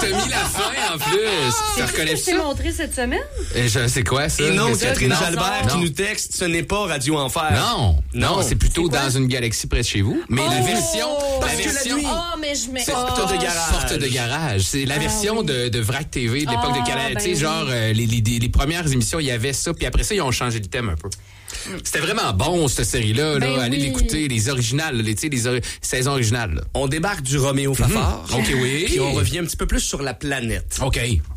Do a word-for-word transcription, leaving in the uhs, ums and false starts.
t'as mis la fin en plus. Tu reconnais C'est ça? montré cette semaine? Et je sais quoi, ça? Et non, Mais ça- Catherine non. Jalbert qui Non. nous texte, ce n'est pas Radio Enfer. Non, non, Non. c'est plutôt C'est quoi? dans une galaxie près de chez vous. Mais la Oh! version, Parce la que la version, nuit- Oh, mais je mets... c'est oh. Porte de garage. Porte de garage. C'est la Ah, version oui. de, de Vrac T V de l'époque Ah, de Canal. ben tu sais, oui. genre, euh, les, les, les premières émissions, il y avait ça, puis après ça, ils ont changé le thème un peu. C'était vraiment bon, cette série-là. Ben là. Allez oui. l'écouter, les originales, les, tu sais, les ori- saisons originales. là. On débarque du Roméo Fafard. OK, oui. Puis on revient un petit peu plus sur la planète. OK.